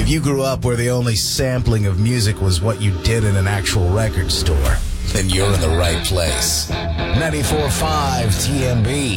If you grew up where the only sampling of music was what you did in an actual record store, then you're in the right place. 94.5 TMB.